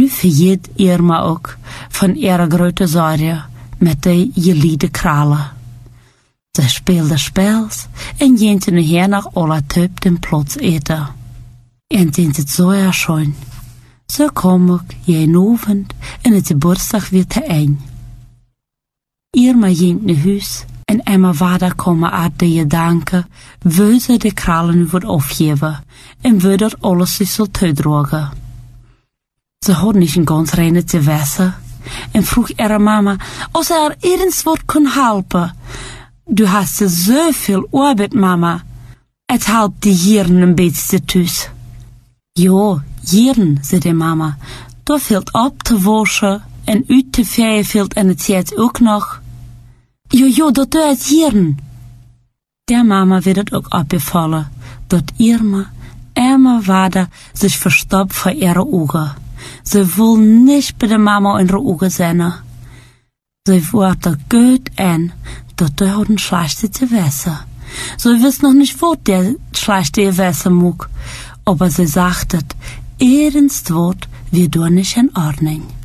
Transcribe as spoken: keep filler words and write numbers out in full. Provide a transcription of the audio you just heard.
Nu vergeet Irma ook van ihre grote zorgen met de geliefde kralen. Ze speelde spels en jente nu her nach alle Töp den Platz eten. En vindt het zo erg schön. Zo kom ik jeden avond en het Geburtstag weer te eind. Irma ging naar huis en Emma vader komen uit de gedanken, wil ze de kralen nu wordt afgeven en wil dat alles zich zal toedrogen. Ze had niet een ganz reine te wassen en vroeg ihre mama, of ze haar ergens wat kon helpen. Du hast zoveel arbeid, mama. Het helpt die Jeren een beetje thuis. Jo, Jeren, zei de mama. Daar valt op te waschen en uit te vegen valt en het zit ook nog. Jo, jo, dat doe het Jeren. Der mama werd het ook opgevallen, dat Irma, Emma vader zich verstopt voor ihre ogen. Ze wil niet bij de mama in de ogen zijn. Ze wordt er goed en dat er een slechte te wassen. Ze wist nog niet wat der slechte wassen moet, aber ze zegt het, ergens wordt weer door niet in ordnung.